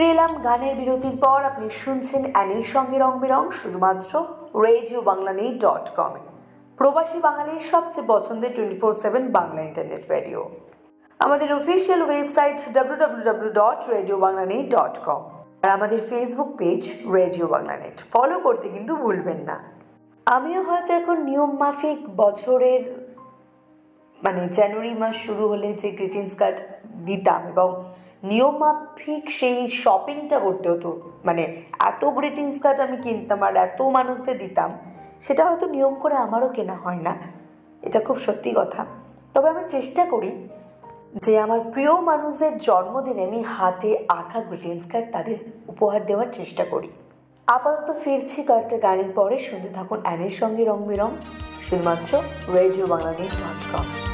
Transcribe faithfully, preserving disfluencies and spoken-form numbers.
এলাম গানের বিরতির পর। আপনি শুনছেন অ্যানির সঙ্গে রং বেরং, শুধুমাত্র রেডিও বাংলানি ডট কমে, প্রবাসী বাঙালির সবচেয়ে পছন্দের twenty four seven Bangla internet radio. আমাদের official website W W W dot radio বাংলানি dot com আর আমাদের ফেসবুক পেজ রেডিও বাংলানেট ফলো করতে কিন্তু ভুলবেন না। আমিও হয়তো এখন নিয়ম মাফিক বছরের মানে জানুয়ারি মাস শুরু হলে যে গ্রিটিংস কার্ড দিতাম এবং নিয়ম মাফিক সেই শপিংটা করতে হতো, মানে এত গ্রিটিংস কার্ড আমি কিনতাম আর এত মানুষদের দিতাম, সেটা হয়তো নিয়ম করে আমারও কেনা হয় না, এটা খুব সত্যি কথা। তবে আমি চেষ্টা করি যে আমার প্রিয় মানুষদের জন্মদিনে আমি হাতে আঁকা গ্রিটিংস কার্ড তাদের উপহার দেওয়ার চেষ্টা করি। আপাতত ফিরছি কয়েকটা গানের পরে। শুনতে থাকুন অ্যানির সঙ্গে রং বেরং, শুধুমাত্র রেডিও বাংলানি ডট কম।